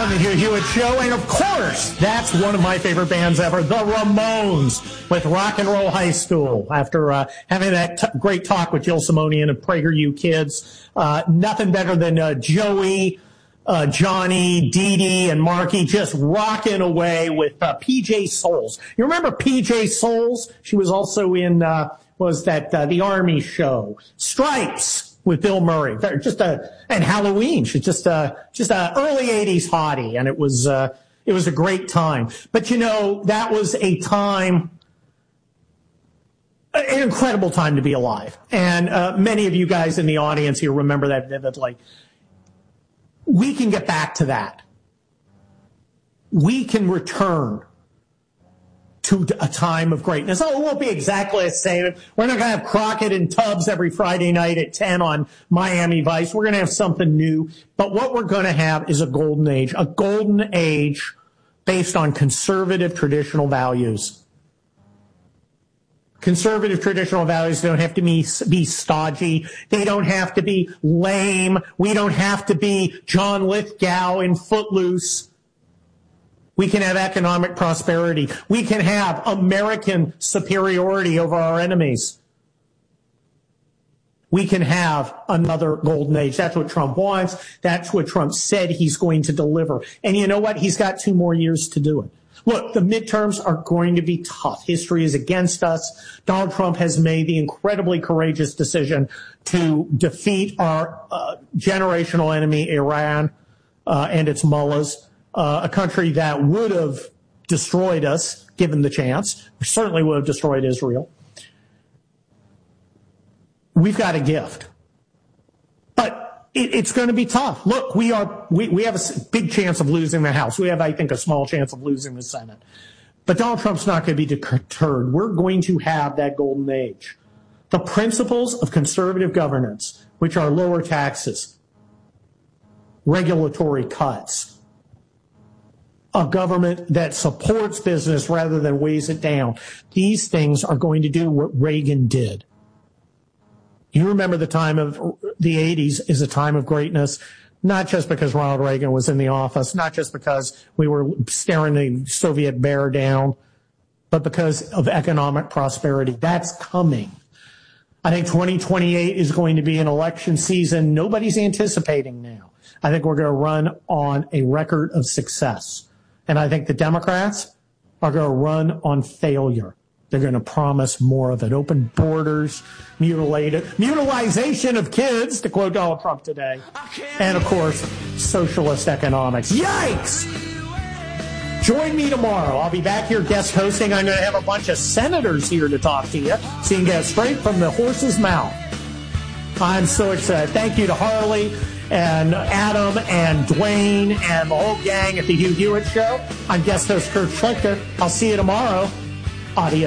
on the Hugh Hewitt Show. And, of course, that's one of my favorite bands ever, the Ramones, with Rock and Roll High School. After having that great talk with Jill Simonian of PragerU Kids, nothing better than Joey, Johnny, Dee Dee, and Marky just rocking away with PJ Souls. You remember PJ Souls? She was also in, the Army show. Stripes. With Bill Murray, and Halloween. She's just a early '80s hottie, and it was a great time. But that was a time, an incredible time to be alive. And many of you guys in the audience here remember that vividly. We can get back to that. We can return to a time of greatness. Oh, it won't be exactly the same. We're not going to have Crockett and Tubbs every Friday night at 10 on Miami Vice. We're going to have something new. But what we're going to have is a golden age based on conservative traditional values. Conservative traditional values don't have to be stodgy. They don't have to be lame. We don't have to be John Lithgow in Footloose. We can have economic prosperity. We can have American superiority over our enemies. We can have another golden age. That's what Trump wants. That's what Trump said he's going to deliver. And you know what? He's got 2 more years to do it. Look, the midterms are going to be tough. History is against us. Donald Trump has made the incredibly courageous decision to defeat our generational enemy, Iran, and its mullahs. A country that would have destroyed us, given the chance. We certainly would have destroyed Israel. We've got a gift. But it's going to be tough. Look, we have a big chance of losing the House. We have, I think, a small chance of losing the Senate. But Donald Trump's not going to be deterred. We're going to have that golden age. The principles of conservative governance, which are lower taxes, regulatory cuts, a government that supports business rather than weighs it down. These things are going to do what Reagan did. You remember the time of the 80s is a time of greatness, not just because Ronald Reagan was in the office, not just because we were staring the Soviet bear down, but because of economic prosperity. That's coming. I think 2028 is going to be an election season nobody's anticipating now. I think we're going to run on a record of success. And I think the Democrats are going to run on failure. They're going to promise more of it. Open borders, mutilization of kids, to quote Donald Trump today. And, of course, socialist economics. Yikes! Join me tomorrow. I'll be back here guest hosting. I'm going to have a bunch of senators here to talk to you so you can get straight from the horse's mouth. I'm so excited. Thank you to Harley and Adam and Dwayne and the whole gang at the Hugh Hewitt Show. I'm guest host Kurt Schlichter. I'll see you tomorrow. Adios.